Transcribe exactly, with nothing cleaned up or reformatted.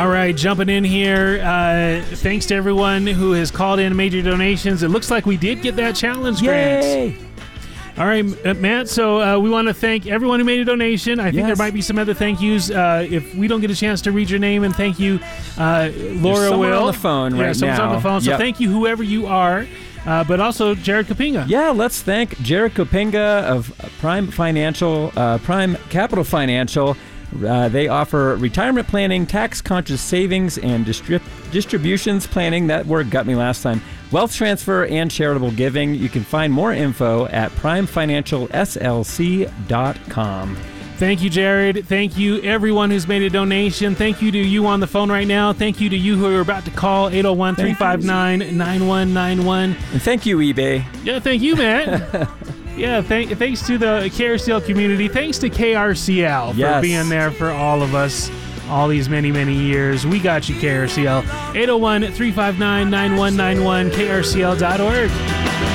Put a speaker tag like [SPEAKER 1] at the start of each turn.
[SPEAKER 1] All right, jumping in here. Uh, thanks to everyone who has called in major donations. It looks like we did get that challenge grant.
[SPEAKER 2] Yay!
[SPEAKER 1] All right, uh, Matt, so uh, we want to thank everyone who made a donation. I think
[SPEAKER 2] Yes.
[SPEAKER 1] there might be some other thank yous. Uh, if we don't get a chance to read your name, and thank you, uh, Laura
[SPEAKER 2] someone
[SPEAKER 1] will.
[SPEAKER 2] on the phone
[SPEAKER 1] yeah,
[SPEAKER 2] right
[SPEAKER 1] someone's
[SPEAKER 2] now.
[SPEAKER 1] on the phone. So
[SPEAKER 2] Yep.
[SPEAKER 1] thank you, whoever you are, uh, but also Jared Kapinga.
[SPEAKER 2] Yeah, let's thank Jared Kopinga of Prime Financial, uh, Prime Capital Financial. Uh, they offer retirement planning, tax-conscious savings, and distrib- distributions planning. That word got me last time. Wealth transfer and charitable giving. You can find more info at prime financial s l c dot com.
[SPEAKER 1] Thank you, Jared. Thank you, everyone who's made a donation. Thank you to you on the phone right now. Thank you to you who are about to call, eight oh one, three five nine, nine one nine one.
[SPEAKER 2] And thank you, eBay.
[SPEAKER 1] Yeah, thank you, Matt. Yeah, thank, thanks to the K R C L community. Thanks to K R C L for
[SPEAKER 2] Yes.
[SPEAKER 1] being there for all of us all these many, many years. We got you, K R C L. eight oh one, three five nine, nine one nine one, K R C L dot org.